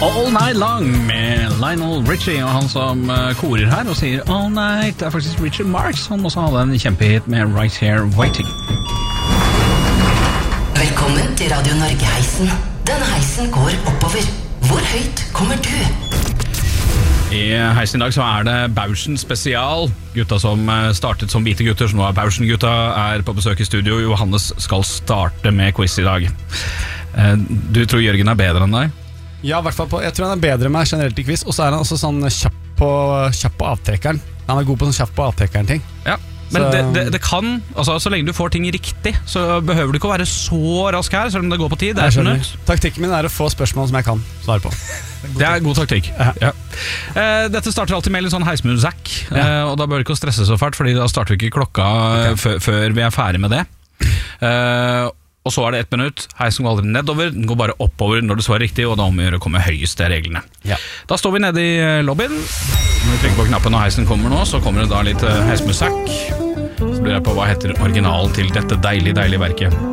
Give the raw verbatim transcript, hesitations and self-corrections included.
All Night Long med Lionel Richie, og han som korer her og sier All Night, det er faktisk Richard Marx. Han også hadde en kjempehit med Right Here Waiting. Velkommen til Radio Norge-heisen. Denne heisen går oppover. Hvor høyt kommer du? I heisen i dag så er det Bauschen spesial. Gutta som startet som hvite gutter, som nå er Bauschen-gutta, er på besøk i studio. Johannes skal starte med quiz i dag. Du tror Jørgen er bedre enn deg? Ja, i hvert fall på, jeg tror han er bedre med generelt i quiz. Og så er han også sånn kjapp på, kjapp på avtrekkeren. Han er god på sånn kjapp på avtrekkeren ting. Ja, men det, det, det kan altså, så lenge du får ting riktig, så behøver du ikke å være så rask her, selv om det går på tid. Det er sånn ut. Taktikken min er å få spørsmål som jeg kan svare på. Det er god taktikk. Ja. Ja. uh, Dette starter alltid med litt sånn heismusikk, ja. uh, og da bør du ikke stresse så fælt, fordi da starter vi ikke klokka okay. før vi er ferdig med det. uh, Og så er det ett minutt. Heisen går aldri nedover, den går bare oppover når du svarer riktig, og da må vi gjøre å komme høyest til reglene. Ja. Da står vi nede i lobbyen. Når vi trykker på knappen når heisen kommer nå, så kommer det da litt heismusikk. Så blir jeg på hva heter originalen til dette deilige, deilige verket.